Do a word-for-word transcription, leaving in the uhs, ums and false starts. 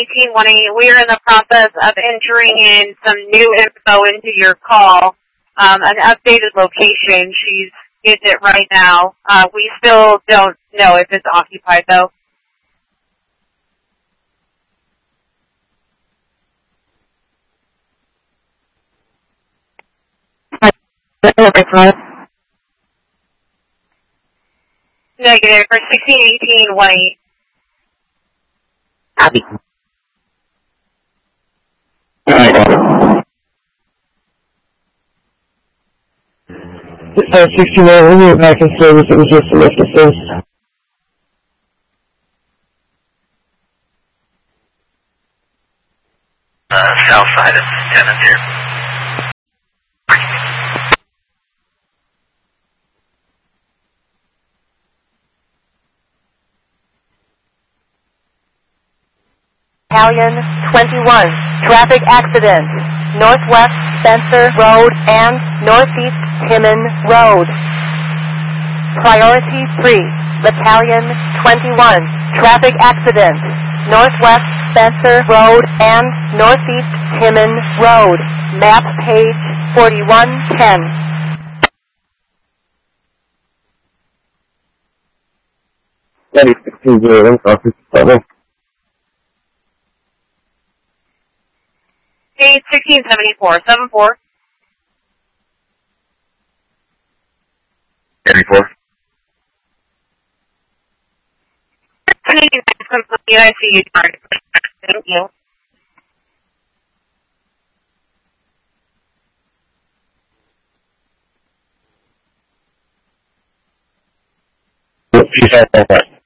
eighteen one eight, we are in the process of entering in some new info into your call, um, an updated location. She's getting it right now. Uh, we still don't know if it's occupied, though. Negative for sixteen eighteen one eight. Copy. Uh, sixty-one, we were back in service. It was just a lift assist. Uh, south side of Dennis here. Battalion twenty-one, traffic accident, northwest Spencer Road and northeast Timmon Road. Priority three, Battalion twenty-one, traffic accident, northwest Spencer Road and northeast Timmon Road. Map page forty-one ten. Steady sixteen zero one, copy. Seven. Eight sixteen seventy four seven four. Seventy-four. Complete. I see you. Thank you. Please have that.